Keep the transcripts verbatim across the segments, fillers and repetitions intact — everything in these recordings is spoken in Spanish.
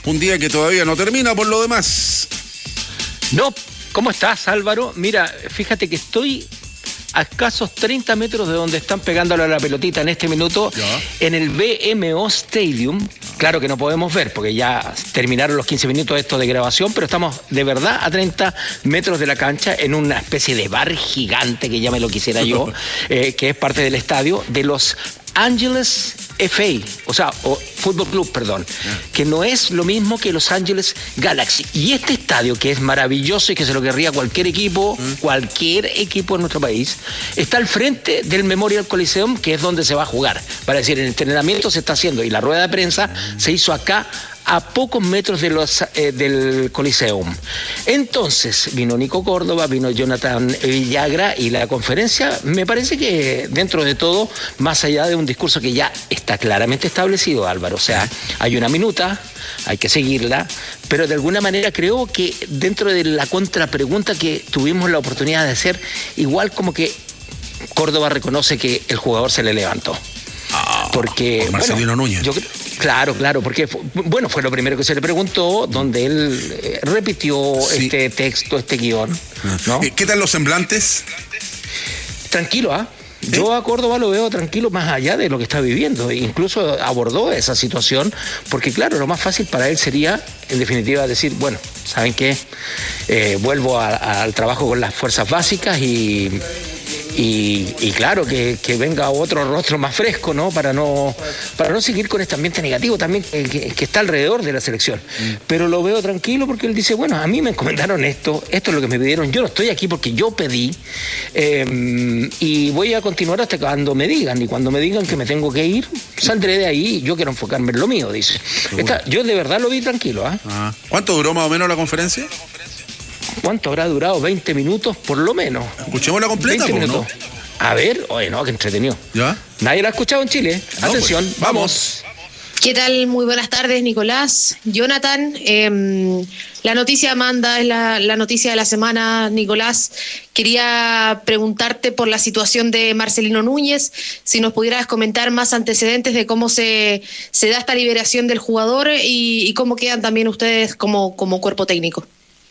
un día que todavía no termina por lo demás. No, ¿cómo estás, Álvaro? Mira, fíjate que estoy a escasos treinta metros de donde están pegándole a la pelotita en este minuto, ya, en el B M O Stadium. Claro que no podemos ver porque ya terminaron los quince minutos de esto de grabación, pero estamos de verdad a treinta metros de la cancha en una especie de bar gigante, que ya me lo quisiera yo, eh, que es parte del estadio de los Angeles F A, o sea, o Fútbol Club, perdón, yeah, que no es lo mismo que Los Angeles Galaxy. Y este estadio, que es maravilloso y que se lo querría cualquier equipo, mm. cualquier equipo en nuestro país, está al frente del Memorial Coliseum, que es donde se va a jugar. Para decir, el entrenamiento se está haciendo y la rueda de prensa mm. se hizo acá, a pocos metros de los, eh, del Coliseum. Entonces, vino Nico Córdoba, vino Jonathan Villagra, y la conferencia me parece que, dentro de todo, más allá de un discurso que ya está claramente establecido, Álvaro, o sea, hay una minuta, hay que seguirla, pero de alguna manera creo que dentro de la contrapregunta que tuvimos la oportunidad de hacer, igual como que Córdoba reconoce que el jugador se le levantó. Porque por Marcelino bueno, Núñez. Yo, claro, claro, porque bueno, fue lo primero que se le preguntó, donde él eh, repitió sí. este texto, este guión, ¿no? ¿Qué tal los semblantes? Tranquilo, ¿ah? ¿Eh? Yo a Córdoba lo veo tranquilo, más allá de lo que está viviendo. Incluso abordó esa situación, porque claro, lo más fácil para él sería, en definitiva, decir, bueno, ¿saben qué? Eh, vuelvo a, a, al trabajo con las fuerzas básicas y... Y, y claro, que, que venga otro rostro más fresco, ¿no? Para no para no seguir con este ambiente negativo también que, que, que está alrededor de la selección. Mm. Pero lo veo tranquilo porque él dice, bueno, a mí me encomendaron esto, esto es lo que me pidieron, yo no estoy aquí porque yo pedí, eh, y voy a continuar hasta cuando me digan, y cuando me digan que me tengo que ir, saldré de ahí, yo quiero enfocarme en lo mío, dice. Esta, yo de verdad lo vi tranquilo, ¿eh? Ah. ¿Cuánto duró más o menos la conferencia? ¿Cuánto habrá durado? veinte minutos por lo menos. Escuchémosla completa, veinte ¿no? A ver, oye, no, qué entretenido. ¿Ya? Nadie la ha escuchado en Chile. No, atención, pues, vamos. ¿Qué tal? Muy buenas tardes, Nicolás. Jonathan, eh, la noticia manda, es la, la noticia de la semana, Nicolás. Quería preguntarte por la situación de Marcelino Núñez, si nos pudieras comentar más antecedentes de cómo se, se da esta liberación del jugador y, y cómo quedan también ustedes como, como cuerpo técnico.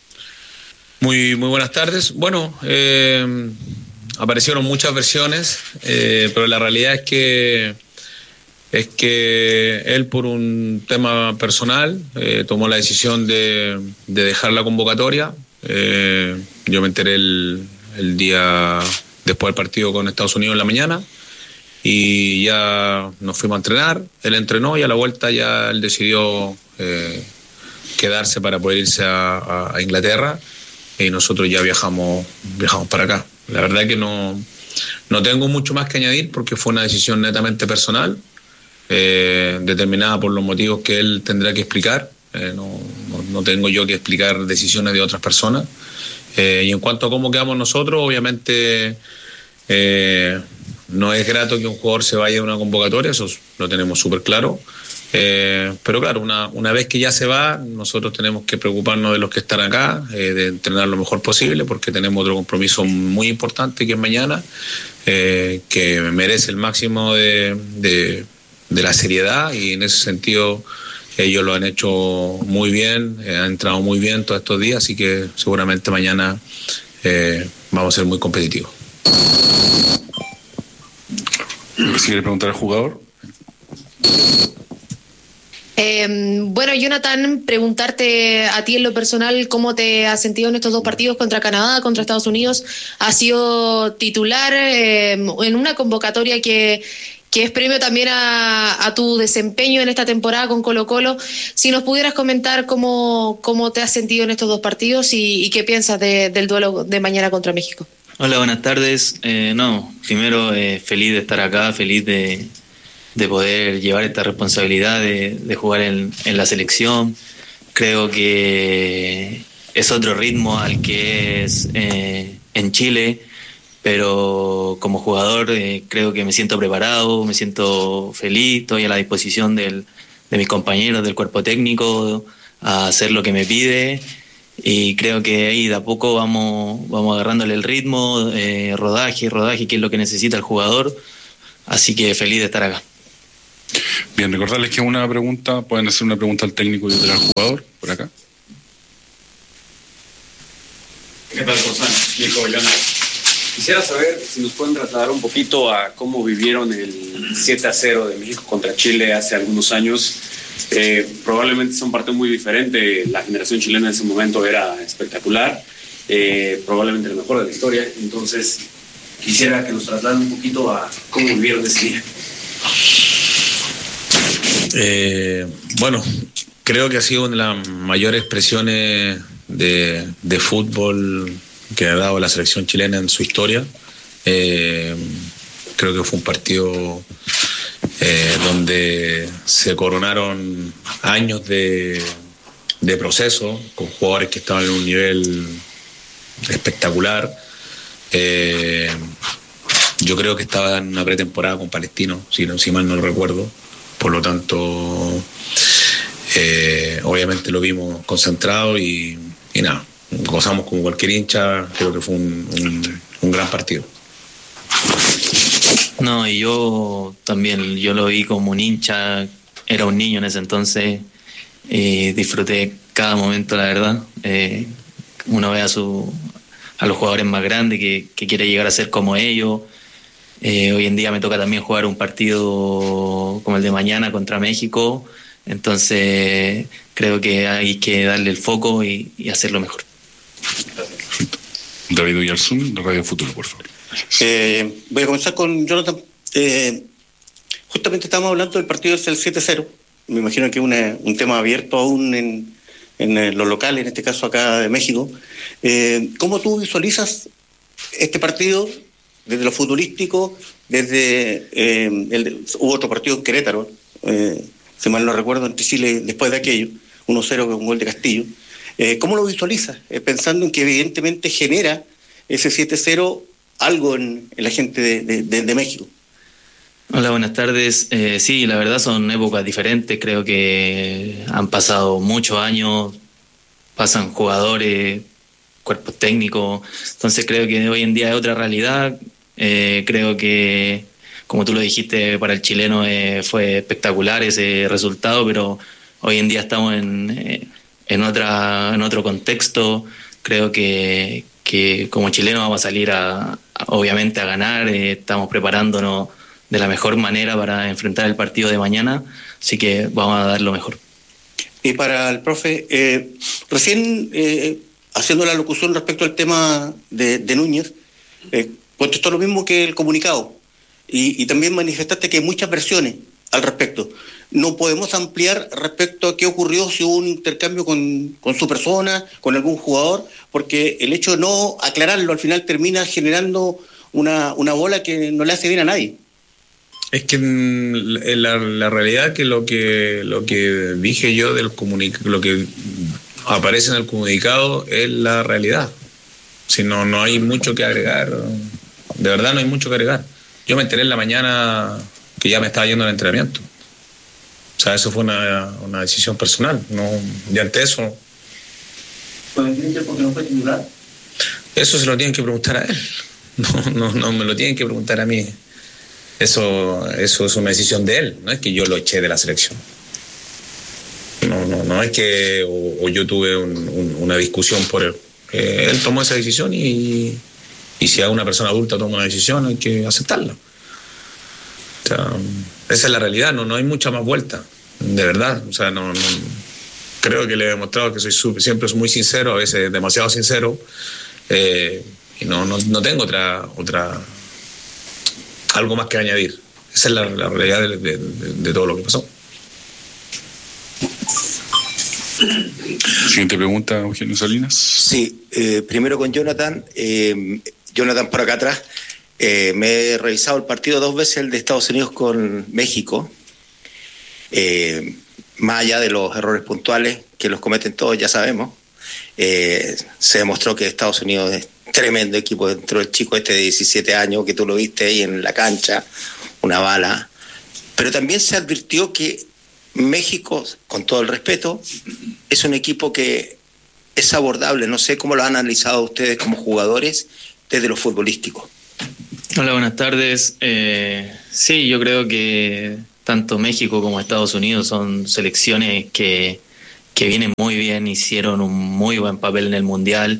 Muy, muy buenas tardes. Bueno, eh, aparecieron muchas versiones, eh, pero la realidad es que es que él, por un tema personal, eh, tomó la decisión de, de dejar la convocatoria. Eh, yo me enteré el, el día después del partido con Estados Unidos en la mañana y ya nos fuimos a entrenar. Él entrenó y a la vuelta ya él decidió eh, quedarse para poder irse a, a, a Inglaterra. Y nosotros ya viajamos viajamos para acá. La verdad que no, no tengo mucho más que añadir porque fue una decisión netamente personal, eh, determinada por los motivos que él tendrá que explicar. Eh, no, no, no tengo yo que explicar decisiones de otras personas. Eh, y en cuanto a cómo quedamos nosotros, obviamente eh, no es grato que un jugador se vaya de una convocatoria, eso lo tenemos súper claro. Eh, pero claro, una, una vez que ya se va, nosotros tenemos que preocuparnos de los que están acá, eh, de entrenar lo mejor posible, porque tenemos otro compromiso muy importante que es mañana, eh, que merece el máximo de, de, de la seriedad, y en ese sentido ellos lo han hecho muy bien, eh, han entrenado muy bien todos estos días, así que seguramente mañana eh, vamos a ser muy competitivos. ¿Si quiere preguntar al jugador? Eh, bueno, Jonathan, preguntarte a ti en lo personal cómo te has sentido en estos dos partidos contra Canadá, contra Estados Unidos. Has sido titular eh, en una convocatoria que, que es premio también a, a tu desempeño en esta temporada con Colo-Colo. Si nos pudieras comentar cómo, cómo te has sentido en estos dos partidos y, y qué piensas de, del duelo de mañana contra México. Hola, buenas tardes. Eh, no, primero eh, feliz de estar acá, feliz de... de poder llevar esta responsabilidad de, de jugar en, en la selección. Creo que es otro ritmo al que es eh, en Chile, pero como jugador eh, creo que me siento preparado, me siento feliz, estoy a la disposición del, de mis compañeros del cuerpo técnico a hacer lo que me pide, y creo que ahí de a poco vamos, vamos agarrándole el ritmo, eh, rodaje, rodaje, que es lo que necesita el jugador, así que feliz de estar acá. Bien, recordarles que una pregunta, pueden hacer una pregunta al técnico y otra al jugador, por acá. ¿Qué tal, Gonzalo? Nico Bayona. Quisiera saber si nos pueden trasladar un poquito a cómo vivieron el siete a cero de México contra Chile hace algunos años. Eh, probablemente es un partido muy diferente. La generación chilena en ese momento era espectacular, eh, probablemente el mejor de la historia. Entonces, quisiera que nos trasladen un poquito a cómo vivieron ese día. Eh, bueno, creo que ha sido una de las mayores expresiones de, de fútbol que ha dado la selección chilena en su historia. Eh, creo que fue un partido eh, donde se coronaron años de, de proceso con jugadores que estaban en un nivel espectacular. Eh, yo creo que estaba en una pretemporada con Palestino, si, no, si mal no lo recuerdo. Por lo tanto, eh, obviamente lo vimos concentrado y, y nada, gozamos como cualquier hincha. Creo que fue un, un, un gran partido. No, y yo también, yo lo vi como un hincha, era un niño en ese entonces, eh, disfruté cada momento, la verdad. Eh, uno ve a, su, a los jugadores más grandes que, que quiere llegar a ser como ellos. Eh, hoy en día me toca también jugar un partido como el de mañana contra México, entonces creo que hay que darle el foco y, y hacerlo mejor. David Oyarzún, de Radio Futuro, por favor. Eh, voy a comenzar con Jonathan. Eh, justamente estamos hablando del partido del siete cero. Me imagino que es una, un tema abierto aún en, en los locales, en este caso acá de México. Eh, ¿Cómo tú visualizas este partido desde lo futbolístico? Desde eh, el, hubo otro partido en Querétaro, eh, si mal no recuerdo, entre Chile después de aquello, uno cero con un gol de Castillo. Eh, ¿Cómo lo visualizas? Eh, pensando en que evidentemente genera ese siete cero algo en, en la gente de, de, de, de México. Hola, buenas tardes. Eh, sí, la verdad son épocas diferentes. Creo que han pasado muchos años, pasan jugadores, cuerpos técnicos. Entonces creo que hoy en día es otra realidad. Eh, creo que, como tú lo dijiste, para el chileno eh, fue espectacular ese resultado, pero hoy en día estamos en, eh, en, otra, en otro contexto. Creo que, que como chilenos vamos a salir a, a obviamente a ganar. Eh, estamos preparándonos de la mejor manera para enfrentar el partido de mañana, así que vamos a dar lo mejor. Y para el profe, eh, recién eh, haciendo la locución respecto al tema de, de Núñez, eh, contestó lo mismo que el comunicado y, y también manifestaste que hay muchas versiones al respecto. No podemos ampliar respecto a qué ocurrió, si hubo un intercambio con, con su persona, con algún jugador, porque el hecho de no aclararlo al final termina generando una, una bola que no le hace bien a nadie. Es que la, la realidad que lo que lo que dije yo del comunicado, lo que aparece en el comunicado es la realidad. Si no, no hay mucho que agregar. De verdad no hay mucho que agregar. Yo me enteré en la mañana que ya me estaba yendo al entrenamiento. O sea, eso fue una, una decisión personal. No, y ante eso... ¿Porque no fue titular? Eso se lo tienen que preguntar a él. No, no, no me lo tienen que preguntar a mí. Eso, eso es una decisión de él. No es que yo lo eché de la selección. No, no, no es que o, o yo tuve un, un, una discusión por él. Eh, él tomó esa decisión y, y si a una persona adulta toma una decisión hay que aceptarla. O sea, esa es la realidad, no, no hay mucha más vuelta, de verdad. O sea, no, no creo que le he demostrado que soy super, siempre soy muy sincero, a veces demasiado sincero, eh, y no, no, no tengo otra, otra algo más que añadir. Esa es la, la realidad de, de, de, de todo lo que pasó. Siguiente pregunta, Eugenio Salinas. Sí, eh, primero con Jonathan. Eh, Jonathan, por acá atrás. Eh, me he revisado el partido dos veces, el de Estados Unidos con México. Eh, más allá de los errores puntuales, que los cometen todos, ya sabemos, eh, se demostró que Estados Unidos es tremendo equipo. Dentro del chico este de diecisiete años, que tú lo viste ahí en la cancha, una bala. Pero también se advirtió que México, con todo el respeto, es un equipo que es abordable. No sé cómo lo han analizado ustedes como jugadores desde lo futbolístico. Hola, buenas tardes. Eh, sí, yo creo que tanto México como Estados Unidos son selecciones que, que vienen muy bien, hicieron un muy buen papel en el Mundial.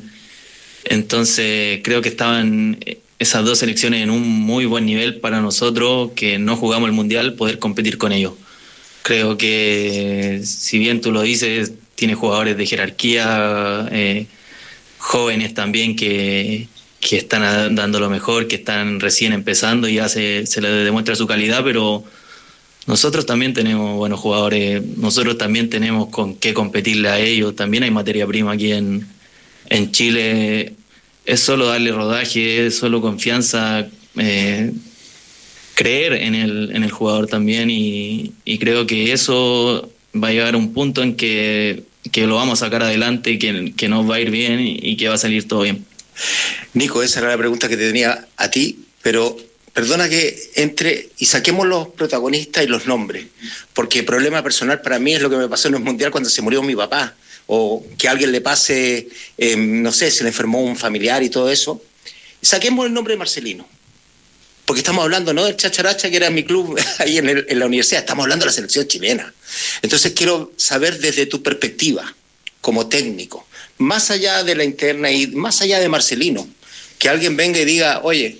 Entonces creo que estaban esas dos selecciones en un muy buen nivel para nosotros que no jugamos el Mundial, poder competir con ellos. Creo que, si bien tú lo dices, tiene jugadores de jerarquía, eh, jóvenes también que, que están dando lo mejor, que están recién empezando y ya se, se les demuestra su calidad, pero nosotros también tenemos buenos jugadores, nosotros también tenemos con qué competirle a ellos, también hay materia prima aquí en, en Chile. Es solo darle rodaje, es solo confianza, eh, creer en el, en el jugador también, y, y creo que eso va a llegar a un punto en que, que lo vamos a sacar adelante, que, que nos va a ir bien y, y que va a salir todo bien. Nico, esa era la pregunta que te tenía a ti, pero perdona que entre y saquemos los protagonistas y los nombres, porque el problema personal para mí es lo que me pasó en el Mundial cuando se murió mi papá, o que a alguien le pase, eh, no sé, se le enfermó un familiar y todo eso. Saquemos el nombre de Marcelino, porque estamos hablando no del Chacharacha, que era mi club ahí en, el, en la universidad, estamos hablando de la selección chilena. Entonces quiero saber desde tu perspectiva, como técnico, más allá de la interna y más allá de Marcelino, que alguien venga y diga, oye,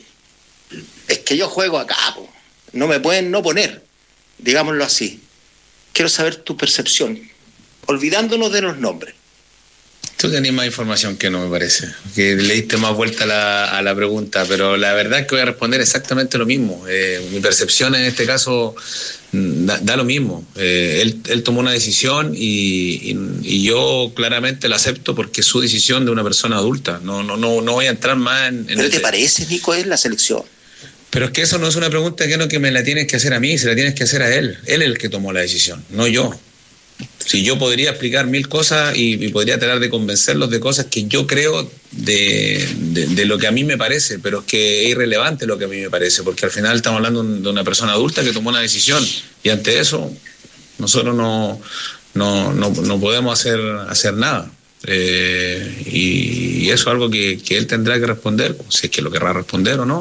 es que yo juego acá, po, no me pueden no poner, digámoslo así. Quiero saber tu percepción, olvidándonos de los nombres. Tú tenés más información que no, me parece, que le diste más vuelta a la, a la pregunta, pero la verdad es que voy a responder exactamente lo mismo. Eh, mi percepción en este caso da, da lo mismo. Eh, él, él tomó una decisión y, y, y yo claramente la acepto porque es su decisión de una persona adulta. No, no, no, no voy a entrar más en... en ¿Pero el... te parece, Nico, es la selección? Pero es que eso no es una pregunta que no que me la tienes que hacer a mí, se la tienes que hacer a él. Él es el que tomó la decisión, no yo. Si yo podría explicar mil cosas y, y podría tratar de convencerlos de cosas que yo creo de, de, de lo que a mí me parece, pero es que es irrelevante lo que a mí me parece, porque al final estamos hablando de una persona adulta que tomó una decisión y ante eso nosotros no, no, no, no podemos hacer, hacer nada. Eh, y, y eso es algo que, que él tendrá que responder, si es que lo querrá responder o no.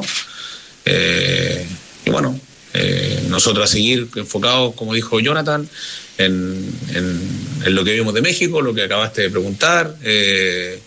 Eh, y bueno, eh, nosotros a seguir enfocados, como dijo Jonathan, En, en, en lo que vimos de México, lo que acabaste de preguntar, eh,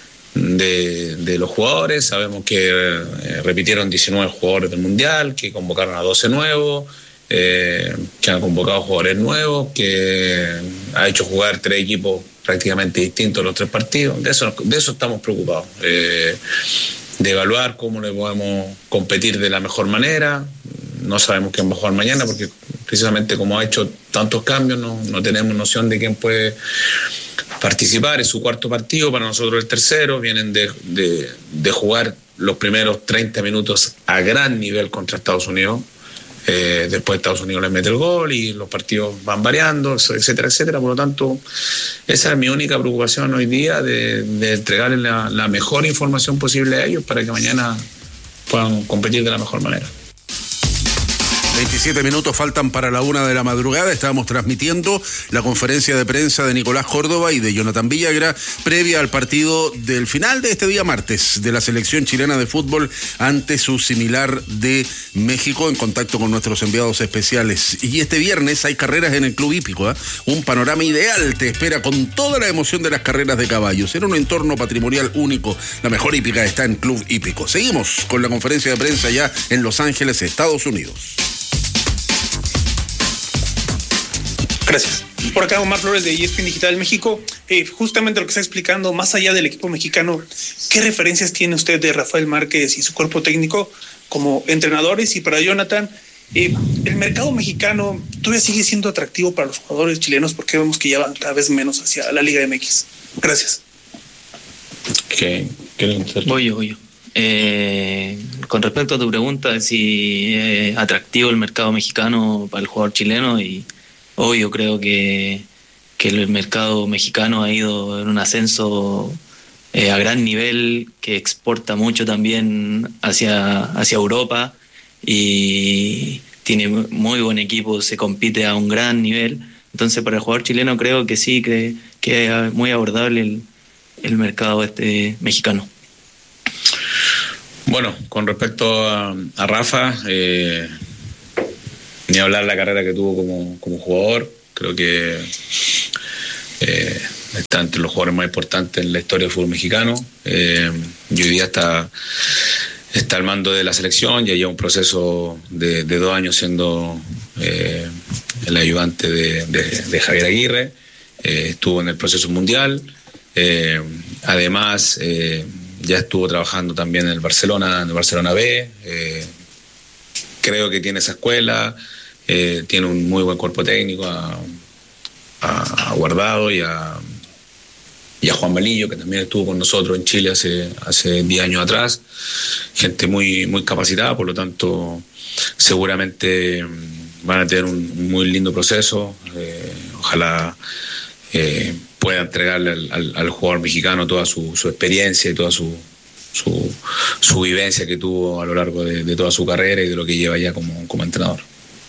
de, de los jugadores. Sabemos que eh, repitieron diecinueve jugadores del Mundial, que convocaron a doce nuevos, eh, que han convocado jugadores nuevos, que ha hecho jugar tres equipos prácticamente distintos los tres partidos. De eso, de eso estamos preocupados, eh, de evaluar cómo le podemos competir de la mejor manera. No sabemos quién va a jugar mañana porque precisamente como ha hecho tantos cambios no, no tenemos noción de quién puede participar. Es su cuarto partido, para nosotros el tercero. Vienen de, de, de jugar los primeros treinta minutos a gran nivel contra Estados Unidos. Eh, después Estados Unidos les mete el gol y los partidos van variando, etcétera, etcétera. Por lo tanto, esa es mi única preocupación hoy día, de, de entregarles la, la mejor información posible a ellos para que mañana puedan competir de la mejor manera. veintisiete minutos faltan para la una de la madrugada. Estábamos transmitiendo la conferencia de prensa de Nicolás Córdoba y de Jonathan Villagra previa al partido del final de este día martes de la selección chilena de fútbol ante su similar de México, en contacto con nuestros enviados especiales. Y este viernes hay carreras en el Club Hípico, ¿eh? Un panorama ideal te espera con toda la emoción de las carreras de caballos. En un entorno patrimonial único, la mejor hípica está en Club Hípico. Seguimos con la conferencia de prensa ya en Los Ángeles, Estados Unidos. Gracias. Por acá Omar Flores de E S P N Digital México. Eh, justamente lo que está explicando, más allá del equipo mexicano, ¿qué referencias tiene usted de Rafael Márquez y su cuerpo técnico como entrenadores? Y para Jonathan, eh, el mercado mexicano todavía sigue siendo atractivo para los jugadores chilenos, porque vemos que ya van cada vez menos hacia la Liga M X. Gracias. ¿Qué? Voy yo, voy yo. Eh, con respecto a tu pregunta, si es atractivo el mercado mexicano para el jugador chileno, y hoy yo creo que, que el mercado mexicano ha ido en un ascenso eh, a gran nivel, que exporta mucho también hacia, hacia Europa y tiene muy buen equipo, se compite a un gran nivel. Entonces para el jugador chileno creo que sí, que, que es muy abordable el, el mercado este mexicano. Bueno, con respecto a, a Rafa, eh, ni hablar la carrera que tuvo como, como jugador. Creo que eh, está entre los jugadores más importantes en la historia del fútbol mexicano. Eh, y hoy día está, está al mando de la selección, ya lleva un proceso de, de dos años siendo eh, el ayudante de, de, de Javier Aguirre. Eh, estuvo en el proceso mundial. Eh, además, eh, ya estuvo trabajando también en el Barcelona, en el Barcelona B. Eh, creo que tiene esa escuela. Eh, tiene un muy buen cuerpo técnico, a, a, a Guardado y a, y a Juan Malillo, que también estuvo con nosotros en Chile hace hace diez años atrás. Gente muy, muy capacitada, por lo tanto seguramente van a tener un, un muy lindo proceso. Eh, ojalá eh, pueda entregarle al, al, al jugador mexicano toda su, su experiencia y toda su, su, su vivencia que tuvo a lo largo de, de toda su carrera y de lo que lleva ya como, como entrenador.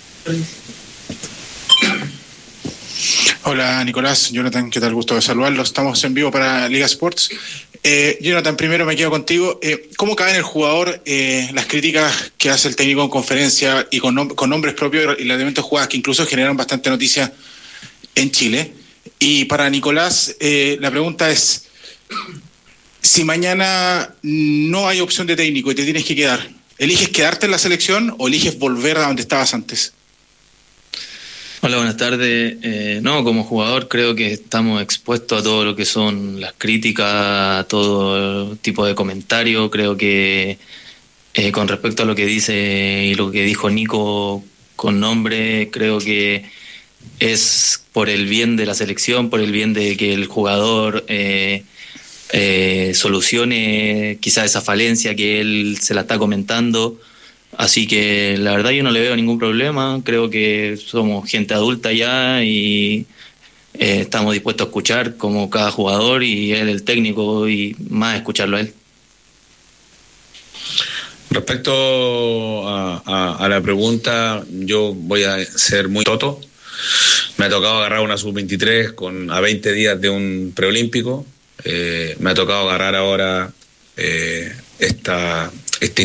Hola Nicolás, Jonathan, ¿qué tal? Gusto de saludarlos. Estamos en vivo para Liga Sports. Eh, Jonathan, primero me quedo contigo. Eh, ¿Cómo cae en el jugador eh, las críticas que hace el técnico en conferencia y con, nom- con nombres propios y los elementos jugadas que incluso generan bastante noticia en Chile? Y para Nicolás, eh, la pregunta es, si mañana no hay opción de técnico y te tienes que quedar, ¿eliges quedarte en la selección o eliges volver a donde estabas antes? Hola, buenas tardes. Eh, no, como jugador creo que estamos expuestos a todo lo que son las críticas, a todo tipo de comentarios. Creo que eh, con respecto a lo que dice y lo que dijo Nico con nombre, creo que es por el bien de la selección, por el bien de que el jugador eh, eh, solucione quizás esa falencia que él se la está comentando. Así que la verdad yo no le veo ningún problema. Creo que somos gente adulta ya y eh, estamos dispuestos a escuchar como cada jugador y él el técnico y más escucharlo a él. Respecto a, a, a la pregunta, yo voy a ser muy toto. Me ha tocado agarrar una sub veintitrés con, a veinte días de un preolímpico. Eh, me ha tocado agarrar ahora eh, esta,